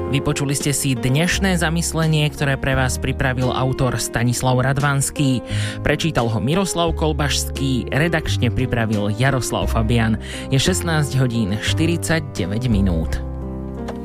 Vypočuli ste si dnešné zamyslenie, ktoré pre vás pripravil autor Stanislav Radvanský. Prečítal ho Miroslav Kolbašský, redakčne pripravil Jaroslav Fabian. Je 16 hodín 49 minút.